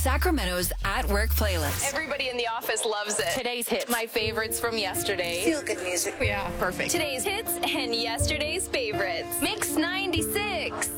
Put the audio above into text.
Sacramento's At Work playlist. Everybody in the office loves it. Today's hit, my favorites from yesterday. Feel good music. Yeah, perfect. Today's hits and yesterday's favorites. Mix 90.